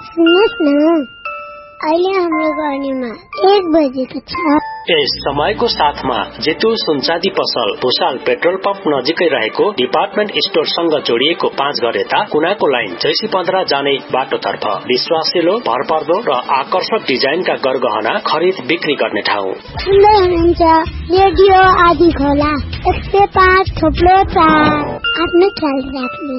सुन्नुहोस् न, अहिले हाम्रो गर्नेमा 1 बजेको छ। यस समयको साथमा जेतु सुनचाँदी पसल भुसाल पेट्रोल पम्प नजिकै रहेको डिपार्टमेन्ट स्टोरसँग जोडिएको 5 घर यता कुनाको लाइन जैसी 15 जाने बाटोतर्फ विश्वासिलो, भरपर्दो र आकर्षक डिजाइनका गरगहना खरिद बिक्री गर्ने ठाउँ। सुन्दै हुनुहुन्छ रेडियो आदि खोला 105.4। आफ्नो ख्याल राख्नु।